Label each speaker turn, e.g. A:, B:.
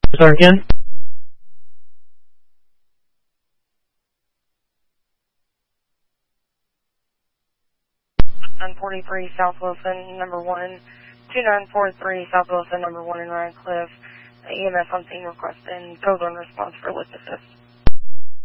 A: Start again.
B: On 43 South Wilson, number 1. 2943 South Wilson, number 1 in Radcliffe. EMS on scene requesting code 1 response for lift assist.